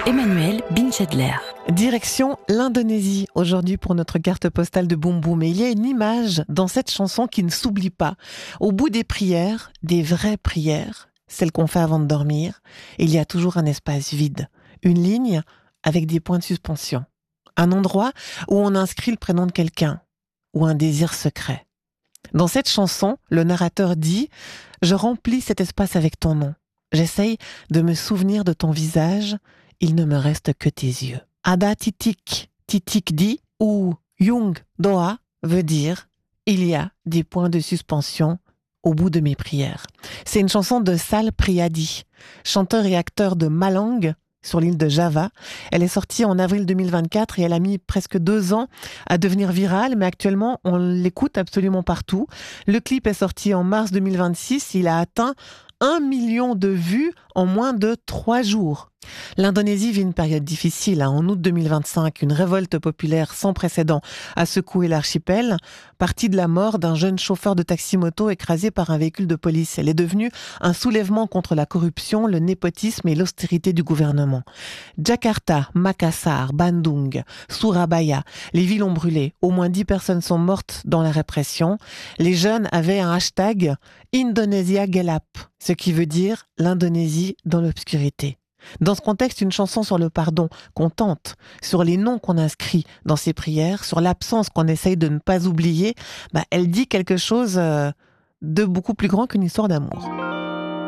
Emmanuel Binchedler. Direction l'Indonésie, aujourd'hui pour notre carte postale de Boum Boum. Et il y a une image dans cette chanson qui ne s'oublie pas. Au bout des prières, des vraies prières, celles qu'on fait avant de dormir, il y a toujours un espace vide, une ligne avec des points de suspension. Un endroit où on inscrit le prénom de quelqu'un, ou un désir secret. Dans cette chanson, le narrateur dit « Je remplis cet espace avec ton nom. J'essaye de me souvenir de ton visage. Il ne me reste que tes yeux. » Ada titik, titik dit ou Yung doa veut dire « Il y a des points de suspension au bout de mes prières ». C'est une chanson de Sal Priadi, chanteur et acteur de Malang, sur l'île de Java. Elle est sortie en avril 2024 et elle a mis presque 2 ans à devenir virale, mais actuellement, on l'écoute absolument partout. Le clip est sorti en mars 2026. Il a atteint 1 million de vues en moins de 3 jours. L'Indonésie vit une période difficile. En août 2025, une révolte populaire sans précédent a secoué l'archipel, partie de la mort d'un jeune chauffeur de taxi-moto écrasé par un véhicule de police. Elle est devenue un soulèvement contre la corruption, le népotisme et l'austérité du gouvernement. Jakarta, Makassar, Bandung, Surabaya, les villes ont brûlé. Au moins 10 personnes sont mortes dans la répression. Les jeunes avaient un hashtag Indonesia Gelap, ce qui veut dire l'Indonésie dans l'obscurité. Dans ce contexte, une chanson sur le pardon qu'on tente, sur les noms qu'on inscrit dans ses prières, sur l'absence qu'on essaye de ne pas oublier, elle dit quelque chose de beaucoup plus grand qu'une histoire d'amour.